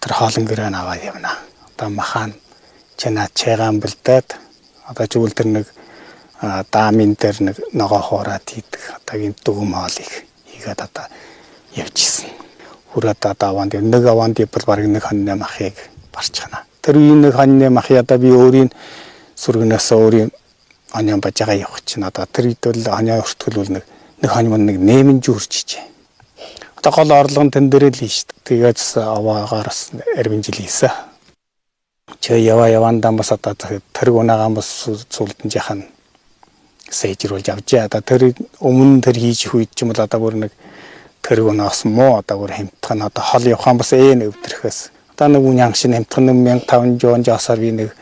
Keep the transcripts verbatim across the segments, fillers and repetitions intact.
тэр хоолн гэрээ аваа явна. Одоо махан чана чайгаан бэлдээд одоо чигүүл тэр нэг даамын дээр нэг ногоо хуураад хийдэг одоогийн дүгм хоолыг хийгээд одоо явжсэн. Хүрээд одоо аваанд нэг аваанд бол бараг нэг хоньны махыг барчхана. Тэр үеийн нэг хоньны махыг одоо би өөрийн сүргнээс өөрийн хоньян бажаага явах чинь одоо тэр үед бол хоньяа өртгөл нэг нэг хонь мөн нэг нэмэн жуурч ижээ. Одоо гол орлого нь тэн дээр л ш. Тэгээд аваагаараас эрвэн жил хийсэн. Чи ява явандаа бас одоо тэр гунаагаан бас сүлдэн жахан сэжрүүлж авчаа. Одоо тэр өмнө тэр хийж хүйд ч юм бол одоо бүр нэг тэр гунаас муу одоо бүр хэмтхэн одоо хол явхан бас ээ өвдөрхөөс. Одоо нэг үнэн шин хэмтхэн нэг мянга таван жоосоор би нэг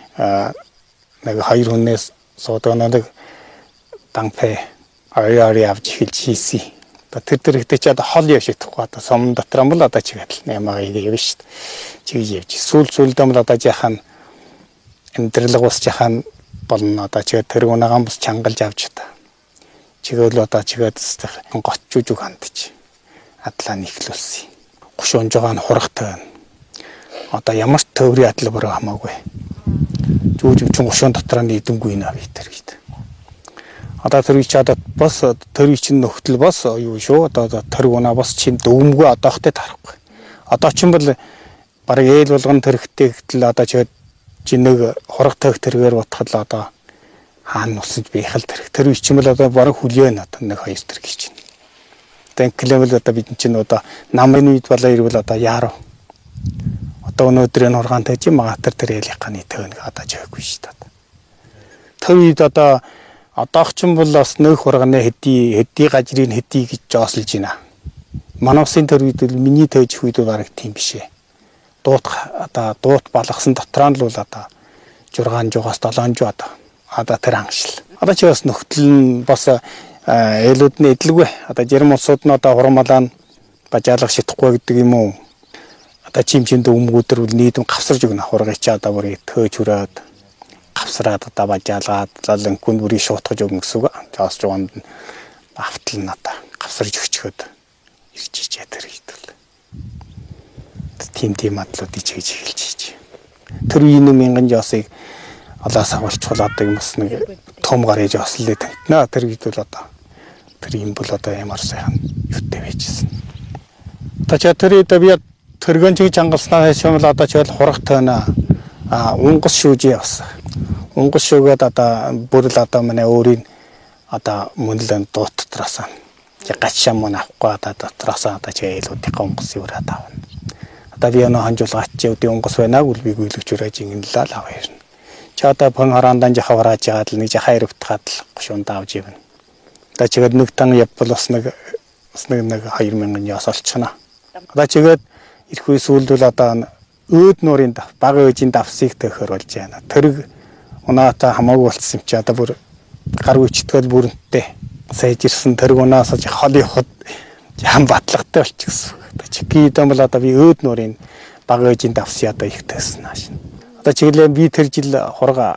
нэг хоёр хүнээс суудаг нэг данпэ аяари авч хэлж хийсэн. Тэр тэр ихтэй ч одоо хол явж идэхгүй одоо сум дотор юм бол одоо чигээл нямаа явна шүү дээ. Чиг явж. Сүүл сүүлдээ бол одоо жаахан амьдрал ус жаахан болно одоо чигээ тэр гунаагаан бас чангалж авч та. Чигээл одоо чигээд готчууж үг хандчих. Адлаа нэхлүүлсэн. Гушуунж байгаа нь хурагтай. Одоо ямар ч төврийн адал бүр хамаагүй. Жүүж өвчин гушуун дотор нь эдэмгүй нэ битэр гэдэг. Одоо тэр үе чи одоо бас тэр үе чинь нөхтөл бас юу шүү. Одоо тэр гунаа бас чинь дөвмгөө одоохтой тарахгүй. Одоо ч юм бол бараг ээл болгон тэрхтэй гэтэл одоо чигээд чи нэг хурагтай тэргээр утхад л одоо хаана нусаж бийхэл тэр. Тэр үе чинь бол одоо бараг хүлээ надад нэг хоёр тэр гэж чинь. Тэнклэвэл одоо бид чинь одоо намын үед болоо ирвэл одоо яарав. Одоо өнөөдрийн хургаантай чи магатар тэр ялиханы төвнг одоо жаагүй шүү дээ. Тэр үед одоо одоох ч юм бол бас нэг хурганы хэдий хэдий гажрын хэдий гэж жоослж байна. Мануусын тэр үед л миний төвж үед бараг тийм биш ээ. Дуут одоо дуут балгасан дотроо нь л бол одоо жургаан жугаас долоон жуу одоо одоо тэр хангшил. Одоо чи бас нөхтөл нь бас ээлүүд нь эдлэггүй. Одоо жирам улсууд нь одоо хурамалаа бажаалах шидэхгүй гэдэг юм уу? Одоо чимчэнд өмгүүдэр үл нийтэм гавсарж өгнө хургыг чи одоо бүр төөж хүрээд гавсраад одоо бажаалгаад лаланкүн бүрий шуутгаж өгнө гэсэн үг. Жоос жуунд автал нь одоо гавсарж өгчөөд ирж ичээ тэр хийдэл. Тим тим атлууд ичээж эхэлж ийж. Тэр үеийн мянган жоосыг алаас авалч болоодаг юмс нэг том гарэж ослоо тавьтнаа. Тэр үед бол одоо тэр юм бол одоо ямар сайхан юутай байжсэн. Одоо ч тэр үед би тэргэн чиг чангалснаа шимэл одоо ч хурагтай наа а унгас шүүж явсан. Унгас шүүгээд одоо бүр л одоо манай өөрийн одоо мөнлөн дуут дотроосаа гачшаа мөн авахгүй одоо дотроосаа одоо ч ээлүүдийн унгас юураад авна. Одоо би өнөө ханжуулгаач чи үдийн унгас байнааг үл би гүйлгч үрэж ингэнлээ л аваа ирнэ. Чи одоо пан хараандан жахаврааж яагаад л нэг жахаа ирэвтгаад л гушуунд авж ивнэ. Одоо чигээд нэг тан явбал бас нэг бас нэг нэг хоёр мянган яас олчихно. Одоо чигээд ирэхгүй сүүлдвэл одоо өөд нуурын дав баг өөжийн давсыг төхөр болж байна. Тэрэг унаата хамаагүй болцсон юм чи одоо бүр гар үчтгэл бүрэнтэй сайжирсан тэрэг унаасаж хол явахад жам батлагтай болчихсон. Одоо чигээд бол одоо би өөд нуурын баг өөжийн давсыг одоо их тайсан хааш. Одоо чиглээ би тэр жил хурга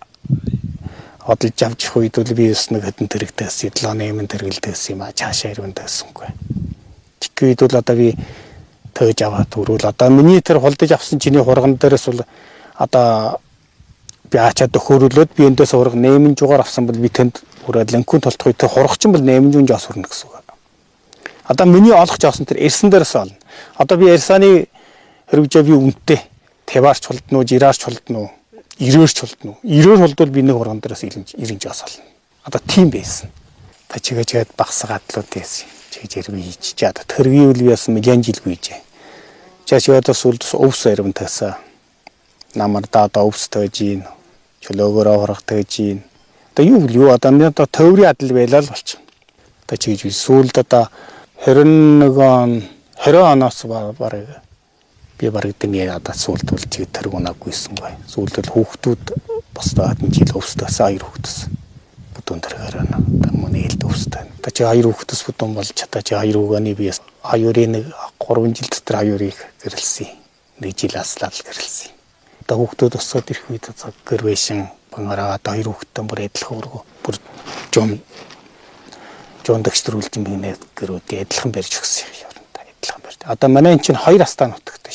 хөдөлж авчих үед бол би бас нэг хэдэн тэрэгтэйс седлоо нэмэн тэргэлтэйс юм а цаашаа ирвэн тайсангүй. Чигээд бол одоо би төөж аваад өрөөл одоо миний тэр холдож авсан чиний хурган дээрээс бол одоо би ачаад өхөөрүүлээд би эндээс хурга нэмэн жугаар авсан бол би тэнд хүрээд линкүн толтох үед тэр хургач юм бол нэмэн жуун жоос хүрнэ гэсэн үг. Одоо миний олох жоосон тэр эрсэн дээрээс олно. Одоо би эрсаны хэрэгжээ би үнэтэй таваарч холдно уу, жираарч холдно уу, ирээрч холдно уу. Ирээр холдвол би нэг хурган дээрээс ирэн жоос олно. Одоо тийм байсан. Та чигээжээд багсгаадлууд байсан. Чигээр би хийж чад тэргийн үл яасан миллион жил гүйжээ. Чашаад сүлд өвс ирвэн тасаа. Намар даа өвс тойж ийн. Чөлөөгөөр аврах тойж ийн. Одоо юу юу одоо нэг одоо төврийн адал байлаа л болчих. Одоо чигж сүлд одоо хэрэв нэгэн хэрэв оноос бараг би бараг дэмий одоо сүлд бол чиг тэр гунаагүйсэнгүй. Сүлд бол хүүхдүүд бас хатан жил өвсдөөс хоёр хүүхдээс. Бүтэн тэргээр байна. Мөн ээлд өвстэй. Одоо чи хоёр хүүхдээс бүтэн болж чадаа чи хоёр хүүгээний би хоёрын нэг гурван жил дотор хоёрыг гэрэлсэн. Нэг жил аслал гэрэлсэн. Одоо хүүхдүүд өсөд ирэх үед гэрвэшин бангараа одоо хоёр хүүхдтэй бүр адилхан өргөө. Бүр жом жондагчтрүүлж юм бинэ гэрүүд адилхан барьж өгсөн юм. Адилхан барьж. Одоо манай эн чинь хоёр астаа нутагтай.